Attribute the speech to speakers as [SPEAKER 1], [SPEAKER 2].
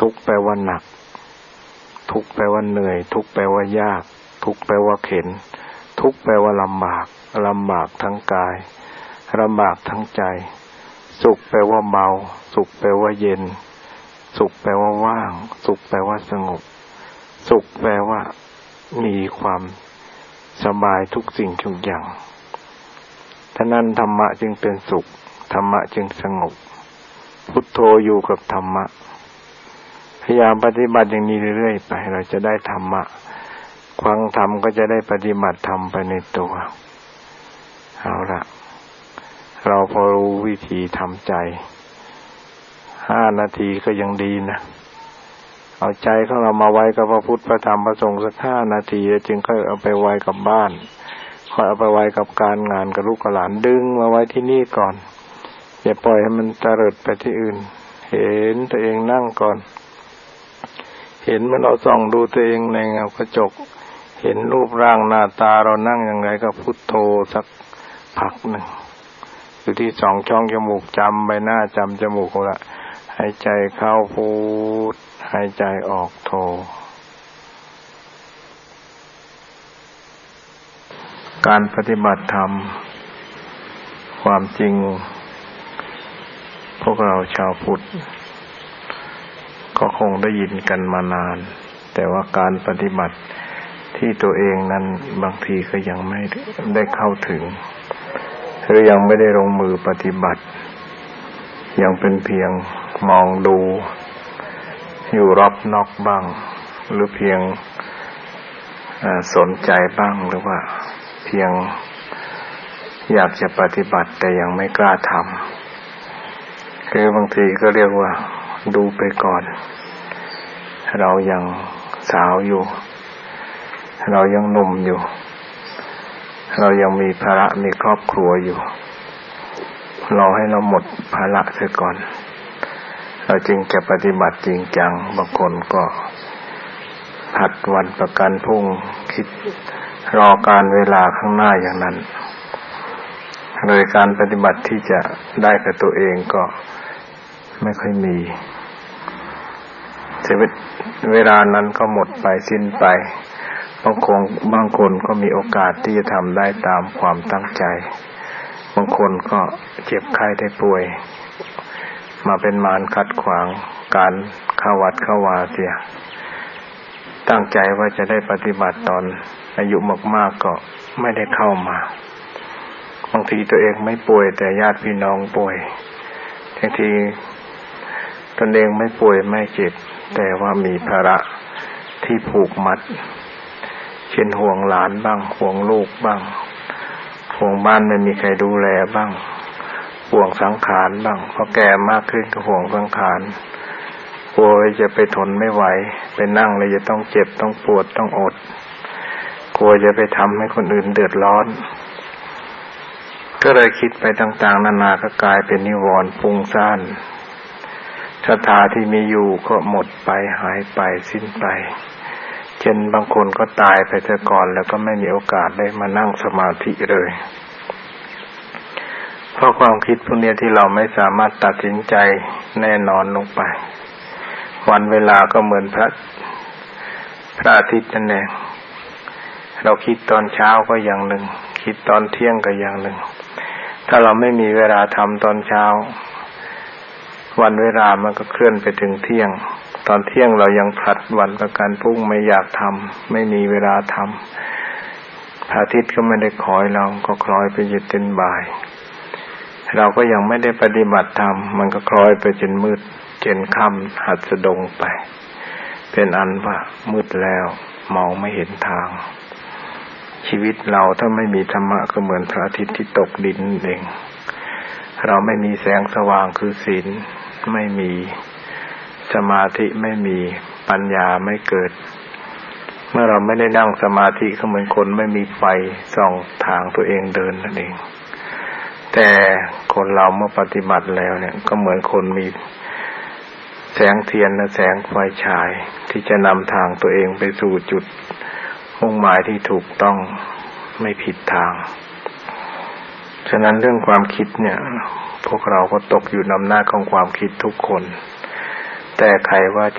[SPEAKER 1] ทุกข์แปลว่าหนักทุกข์แปลว่าเหนื่อยทุกข์แปลว่ายากทุกข์แปลว่าเข็ญทุกข์แปลว่าลำบากลำบากทั้งกายลำบากทั้งใจสุขแปลว่าเบาสุขแปลว่าเย็นสุขแปลว่าว่างสุขแปลว่าสงบสุขแปลว่ามีความสบายทุกสิ่งทุกอย่างฉะนั้นธรรมะจึงเป็นสุขธรรมะจึงสงบพุทโธอยู่กับธรรมะพยายามปฏิบัติอย่างนี้เรื่อยๆไปเราจะได้ธรรมะฟังธรรมก็จะได้ปฏิบัติธรรมไปในตัวเอาละเราพอรู้วิธีทำใจ5 นาทีก็ยังดีนะเอาใจของเรามาไว้กับพระพุทธพระธรรมพระสงฆ์สัก5 นาทีแล้วจึงค่อยเอาไปไว้กับบ้านค่อยเอาไปไว้กับการงานกับลูกกับหลานดึงมาไว้ที่นี่ก่อนอย่าปล่อยให้มันเตลิดไปที่อื่นเห็นตัวเองนั่งก่อนเห็นเมื่อเราส่องดูตัวเองในเงากระจกเห็นรูปร่างหน้าตาเรานั่งอย่างไรก็พุทโธสักพักหนึ่งอยู่ที่2 ช่องจมูกจำใบหน้าจำจมูกละหายใจเข้าพุทหายใจออกโธการปฏิบัติธรรมความจริงพวกเราชาวพุทธก็คงได้ยินกันมานานแต่ว่าการปฏิบัติที่ตัวเองนั้นบางทีก็ยังไม่ได้เข้าถึงหรือยังไม่ได้ลงมือปฏิบัติยังเป็นเพียงมองดูอยู่รอบนอกบ้างหรือเพียงสนใจบ้างหรือว่าเพียงอยากจะปฏิบัติแต่ยังไม่กล้าทำคือบางทีก็เรียกว่าดูไปก่อนเรายังสาวอยู่เรายังหนุ่มอยู่เรายังมีภาระมีครอบครัวอยู่เราให้เราหมดภาระเสียก่อนเราจึงจะปฏิบัติจริงจังบางคนก็ผัดวันประกันพรุ่งคิดรอการเวลาข้างหน้าอย่างนั้นโดยการปฏิบัติที่จะได้กับตัวเองก็ไม่ค่อยมีชีวิตเวลานั้นก็หมดไปสิ้นไปบางคนก็มีโอกาสที่จะทำได้ตามความตั้งใจบางคนก็เจ็บไข้ได้ป่วยมาเป็นมารขัดขวางการเข้าวัดเข้าวาเสียตั้งใจว่าจะได้ปฏิบัติตอนอายุมากๆก็ไม่ได้เข้ามาบางทีตัวเองไม่ป่วยแต่ญาติพี่น้องป่วยบางทีตนเองไม่ป่วยไม่เจ็บแต่ว่ามีภาระที่ผูกมัดเช่นห่วงหลานบ้างห่วงลูกบ้างห่วงบ้านไม่มีใครดูแลบ้างห่วงสังขารบ้างพอแก่มากขึ้นก็ห่วงสังขารกลัวจะไปทนไม่ไหวไปนั่งเลยจะต้องเจ็บต้องปวดต้องอดกลัวจะไปทำให้คนอื่นเดือดร้อนก็เลยคิดไปต่างๆนานาก็กลายเป็นนิวรณ์ฟุ้งซ่านศรัทธาที่มีอยู่ก็หมดไปหายไปสิ้นไปเช่นบางคนก็ตายไปแต่ก่อนแล้วก็ไม่มีโอกาสได้มานั่งสมาธิเลยเพราะความคิดพวกนี้ที่เราไม่สามารถตัดสินใจแน่นอนลงไปวันเวลาก็เหมือนพระอาทิตย์นั่นเองเราคิดตอนเช้าก็อย่างหนึ่งคิดตอนเที่ยงก็อย่างหนึ่งถ้าเราไม่มีเวลาทำตอนเช้าวันเวลามันก็เคลื่อนไปถึงเที่ยงตอนเที่ยงเรายังผลัดวันประกันพรุ่งไม่อยากทำไม่มีเวลาทำพระอาทิตย์ก็ไม่ได้คอยเราก็คล้อยไปจนบ่ายเราก็ยังไม่ได้ปฏิบัติธรรมมันก็คล้อยไปจนมืดจนค่ำหัดสะดงไปเป็นอันว่ามืดแล้วมองไม่เห็นทางชีวิตเราถ้าไม่มีธรรมะก็เหมือนพระอาทิตย์ที่ตกดินเองเราไม่มีแสงสว่างคือศีลไม่มีสมาธิไม่มีปัญญาไม่เกิดเมื่อเราไม่ได้นั่งสมาธิก็เหมือนคนไม่มีไฟส่องทางตัวเองเดินนั่นเองแต่คนเราเมื่อปฏิบัติแล้วเนี่ยก็เหมือนคนมีแสงเทียนและแสงไฟฉายที่จะนำทางตัวเองไปสู่จุดมุ่งหมายที่ถูกต้องไม่ผิดทางฉะนั้นเรื่องความคิดเนี่ยพวกเราก็ตกอยู่ในอำนาจของความคิดทุกคนแต่ใครว่า